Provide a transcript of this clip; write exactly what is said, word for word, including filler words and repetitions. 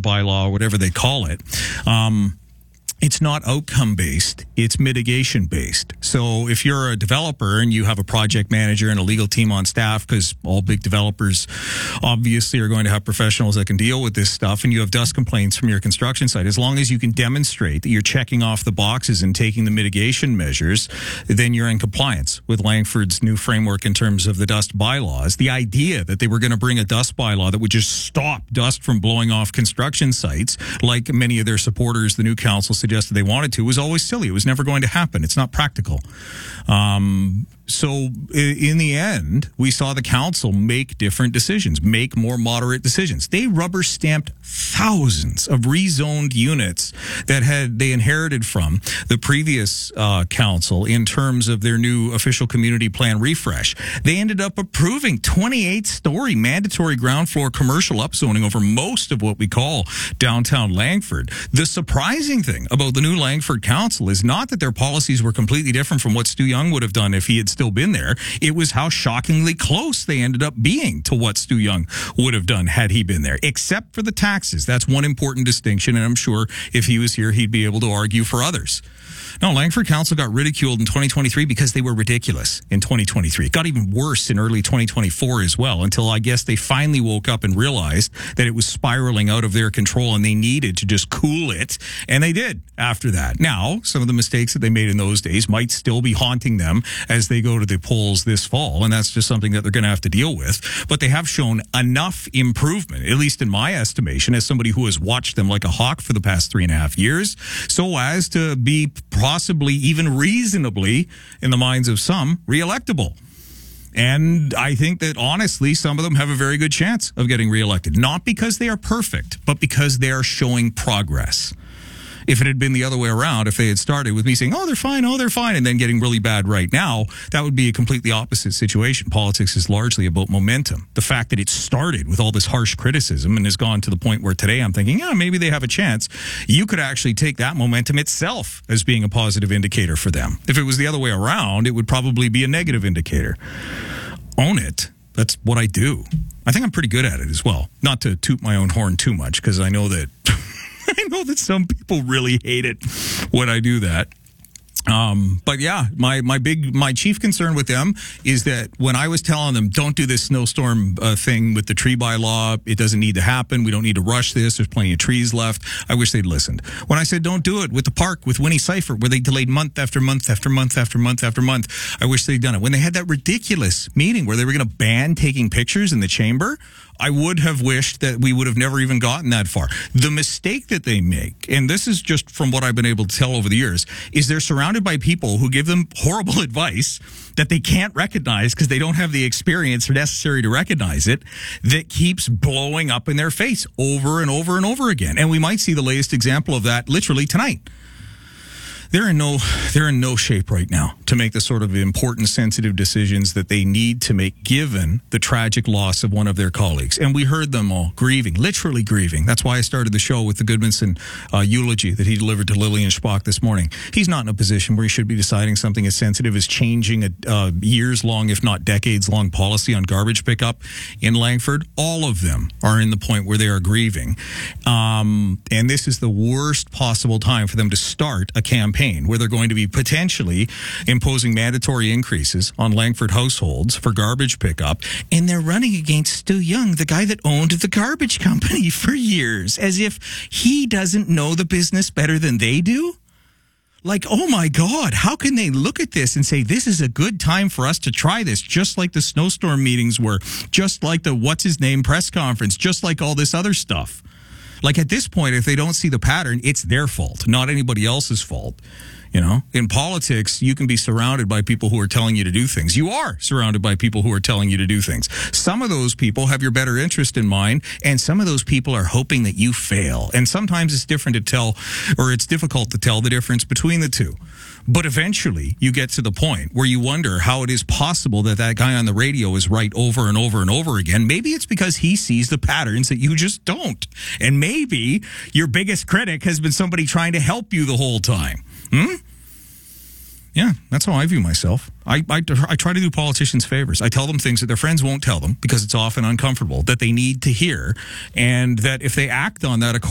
bylaw, whatever they call it. Um, It's not outcome-based. It's mitigation-based. So if you're a developer and you have a project manager and a legal team on staff, because all big developers obviously are going to have professionals that can deal with this stuff, and you have dust complaints from your construction site, as long as you can demonstrate that you're checking off the boxes and taking the mitigation measures, then you're in compliance with Langford's new framework in terms of the dust bylaws. The idea that they were going to bring a dust bylaw that would just stop dust from blowing off construction sites, like many of their supporters, the new council suggested they wanted to, was always silly. It was never going to happen. It's not practical. Um, so in the end, we saw the council make different decisions, make more moderate decisions. They rubber stamped thousands of rezoned units that had they inherited from the previous uh, council in terms of their new official community plan refresh. They ended up approving twenty-eight story mandatory ground floor commercial upzoning over most of what we call downtown Langford. The surprising thing about the new Langford council is not that their policies were completely different from what Stu Young would have done if he had still been there. It was how shockingly close they ended up being to what Stu Young would have done had he been there, except for the taxes. That's one important distinction, and I'm sure if he was here, he'd be able to argue for others. No, Langford Council got ridiculed in twenty twenty-three because they were ridiculous in twenty twenty-three. It got even worse in early twenty twenty-four as well, until I guess they finally woke up and realized that it was spiraling out of their control and they needed to just cool it. And they did after that. Now, some of the mistakes that they made in those days might still be haunting them as they go to the polls this fall. And that's just something that they're going to have to deal with. But they have shown enough improvement, at least in my estimation, as somebody who has watched them like a hawk for the past three and a half years, so as to be possibly even reasonably, in the minds of some, reelectable. And I think that, honestly, some of them have a very good chance of getting reelected. Not because they are perfect, but because they are showing progress. If it had been the other way around, if they had started with me saying, oh, they're fine, oh, they're fine, and then getting really bad right now, that would be a completely opposite situation. Politics is largely about momentum. The fact that it started with all this harsh criticism and has gone to the point where today I'm thinking, yeah, maybe they have a chance. You could actually take that momentum itself as being a positive indicator for them. If it was the other way around, it would probably be a negative indicator. Own it. That's what I do. I think I'm pretty good at it as well. Not to toot my own horn too much, because I know that I know that some people really hate it when I do that. Um, but yeah, my, my big, my chief concern with them is that when I was telling them, don't do this snowstorm uh, thing with the tree bylaw, it doesn't need to happen. We don't need to rush this. There's plenty of trees left. I wish they'd listened. When I said, don't do it with the park, with Winnie Seifert, where they delayed month after month after month after month after month, I wish they'd done it. When they had that ridiculous meeting where they were going to ban taking pictures in the chamber, I would have wished that we would have never even gotten that far. The mistake that they make, and this is just from what I've been able to tell over the years, is they're surrounded by people who give them horrible advice that they can't recognize because they don't have the experience necessary to recognize it, that keeps blowing up in their face over and over and over again. And we might see the latest example of that literally tonight. They're in no, they're in no shape right now to make the sort of important, sensitive decisions that they need to make, given the tragic loss of one of their colleagues. And we heard them all grieving, literally grieving. That's why I started the show with the Goodmanson uh, eulogy that he delivered to Lillian Spock this morning. He's not in a position where he should be deciding something as sensitive as changing a uh, years-long, if not decades-long, policy on garbage pickup in Langford. All of them are in the point where they are grieving. Um, and this is the worst possible time for them to start a campaign where they're going to be potentially imposing mandatory increases on Langford households for garbage pickup. And they're running against Stu Young, the guy that owned the garbage company for years, as if he doesn't know the business better than they do. Like, oh my God, how can they look at this and say, this is a good time for us to try this, just like the snowstorm meetings were, just like the what's-his-name press conference, just like all this other stuff. Like, at this point, if they don't see the pattern, it's their fault, not anybody else's fault. You know, in politics, you can be surrounded by people who are telling you to do things. You are surrounded by people who are telling you to do things. Some of those people have your better interest in mind, and some of those people are hoping that you fail. And sometimes it's different to tell, or it's difficult to tell the difference between the two. But eventually, you get to the point where you wonder how it is possible that that guy on the radio is right over and over and over again. Maybe it's because he sees the patterns that you just don't. And maybe your biggest critic has been somebody trying to help you the whole time. Hmm? Yeah, that's how I view myself. I, I, I try to do politicians favors. I tell them things that their friends won't tell them because it's often uncomfortable, that they need to hear, and that if they act on that